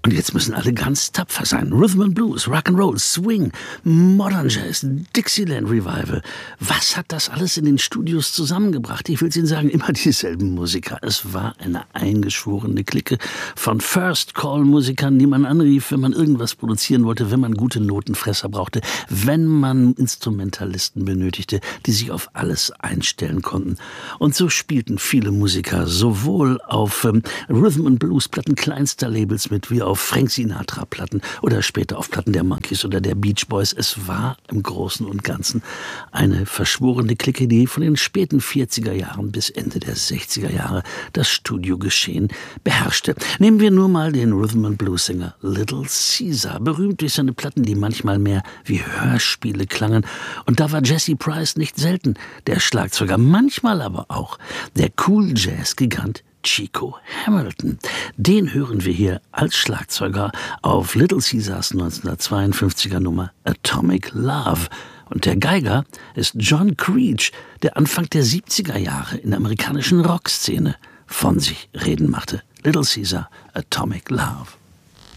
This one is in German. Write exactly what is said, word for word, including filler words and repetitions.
Und jetzt müssen alle ganz tapfer sein. Rhythm and Blues, Rock'n'Roll, Swing, Modern Jazz, Dixieland Revival. Was hat das alles in den Studios zusammengebracht? Ich will es Ihnen sagen, immer dieselben Musiker. Es war eine eingeschworene Clique von First-Call-Musikern, die man anrief, wenn man irgendwas produzieren wollte, wenn man gute Notenfresser brauchte, wenn man Instrumentalisten benötigte, die sich auf alles einstellen konnten. Und so spielten viele Musiker sowohl auf ähm, Rhythm and Blues-Platten kleinster Labels mit, wie auf Frank Sinatra-Platten oder später auf Platten der Monkees oder der Beach Boys. Es war im Großen und Ganzen eine verschworene Clique, die von den späten vierziger Jahren bis Ende der sechziger Jahre das Studiogeschehen beherrschte. Nehmen wir nur mal den Rhythm and Blues-Sänger Little Caesar, berühmt durch seine Platten, die manchmal mehr wie Hörspiele klangen. Und da war Jesse Price nicht selten der Schlagzeuger, manchmal aber auch der Cool-Jazz-Gigant Chico Hamilton. Den hören wir hier als Schlagzeuger auf Little Caesars neunzehnhundertzweiundfünfziger Nummer Atomic Love. Und der Geiger ist John Creech, der Anfang der siebziger Jahre in der amerikanischen Rockszene von sich reden machte. Little Caesar, Atomic Love.